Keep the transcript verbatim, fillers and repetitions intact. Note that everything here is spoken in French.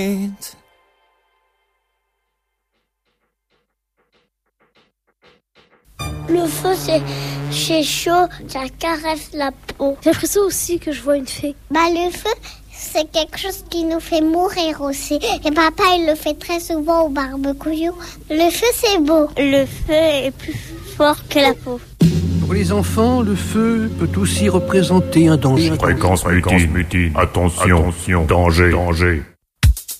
Le feu, c'est, c'est chaud, ça caresse la peau. J'ai l'impression aussi que je vois une fée. Bah, le feu, c'est quelque chose qui nous fait mourir aussi. Et papa, il le fait très souvent au barbecue. Le feu, c'est beau. Le feu est plus fort que la peau. Pour les enfants, le feu peut aussi représenter un danger. Fréquence mutine. Attention, attention, danger, danger.